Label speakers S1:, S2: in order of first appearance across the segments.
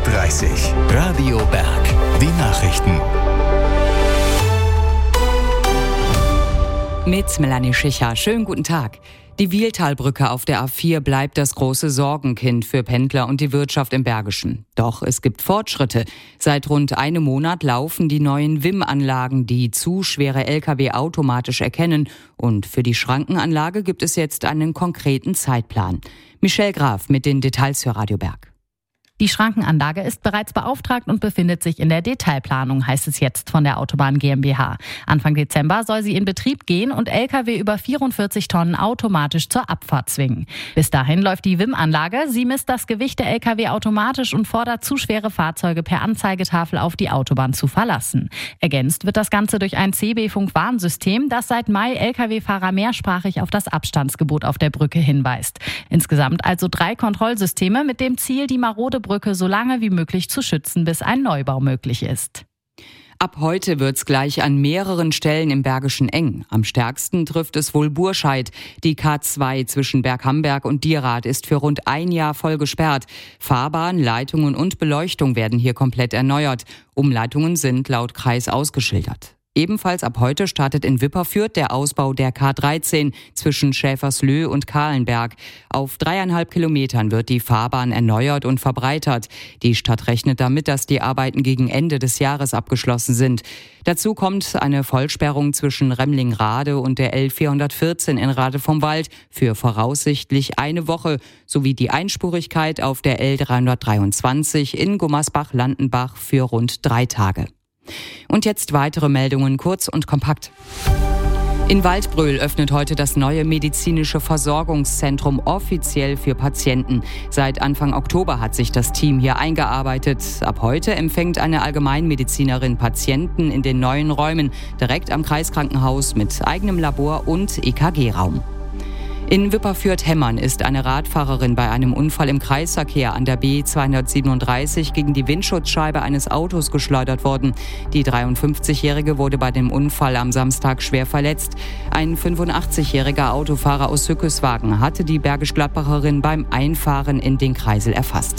S1: Radio Berg. Die Nachrichten.
S2: Mit Melanie Schicher. Schönen guten Tag. Die Wieltalbrücke auf der A4 bleibt das große Sorgenkind für Pendler und die Wirtschaft im Bergischen. Doch es gibt Fortschritte. Seit rund einem Monat laufen die neuen WIM-Anlagen, die zu schwere Lkw automatisch erkennen. Und für die Schrankenanlage gibt es jetzt einen konkreten Zeitplan. Michelle Graf mit den Details für Radio Berg.
S3: Die Schrankenanlage ist bereits beauftragt und befindet sich in der Detailplanung, heißt es jetzt von der Autobahn GmbH. Anfang Dezember soll sie in Betrieb gehen und Lkw über 44 Tonnen automatisch zur Abfahrt zwingen. Bis dahin läuft die WIM-Anlage. Sie misst das Gewicht der Lkw automatisch und fordert zu schwere Fahrzeuge per Anzeigetafel auf die Autobahn zu verlassen. Ergänzt wird das Ganze durch ein CB-Funk-Warnsystem, das seit Mai Lkw-Fahrer mehrsprachig auf das Abstandsgebot auf der Brücke hinweist. Insgesamt also 3 Kontrollsysteme mit dem Ziel, die marode Brücke so lange wie möglich zu schützen, bis ein Neubau möglich ist.
S2: Ab heute wird's gleich an mehreren Stellen im Bergischen eng. Am stärksten trifft es wohl Burscheid. Die K2 zwischen Berghamberg und Dierath ist für rund ein Jahr voll gesperrt. Fahrbahn, Leitungen und Beleuchtung werden hier komplett erneuert. Umleitungen sind laut Kreis ausgeschildert. Ebenfalls ab heute startet in Wipperfürth der Ausbau der K13 zwischen Schäferslö und Kahlenberg. Auf 3,5 Kilometern wird die Fahrbahn erneuert und verbreitert. Die Stadt rechnet damit, dass die Arbeiten gegen Ende des Jahres abgeschlossen sind. Dazu kommt eine Vollsperrung zwischen Remlingrade und der L414 in Rade vom Wald für voraussichtlich eine Woche sowie die Einspurigkeit auf der L323 in Gummersbach-Landenbach für rund 3 Tage. Und jetzt weitere Meldungen, kurz und kompakt. In Waldbröl öffnet heute das neue medizinische Versorgungszentrum offiziell für Patienten. Seit Anfang Oktober hat sich das Team hier eingearbeitet. Ab heute empfängt eine Allgemeinmedizinerin Patienten in den neuen Räumen, direkt am Kreiskrankenhaus mit eigenem Labor und EKG-Raum. In Wipperfürth-Hemmern ist eine Radfahrerin bei einem Unfall im Kreisverkehr an der B237 gegen die Windschutzscheibe eines Autos geschleudert worden. Die 53-Jährige wurde bei dem Unfall am Samstag schwer verletzt. Ein 85-jähriger Autofahrer aus Hückeswagen hatte die Bergisch-Gladbacherin beim Einfahren in den Kreisel erfasst.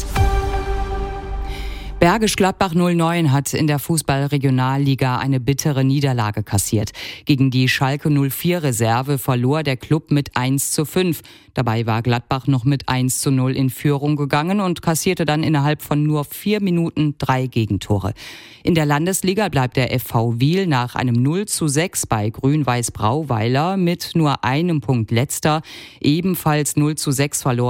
S2: Bergisch Gladbach 09 hat in der Fußball-Regionalliga eine bittere Niederlage kassiert. Gegen die Schalke 04 Reserve verlor der Klub mit 1:5. Dabei war Gladbach noch mit 1:0 in Führung gegangen und kassierte dann innerhalb von nur 4 Minuten 3 Gegentore. In der Landesliga bleibt der FV Wiel nach einem 0:6 bei Grün-Weiß Brauweiler mit nur einem Punkt letzter. Ebenfalls 0:6 verlor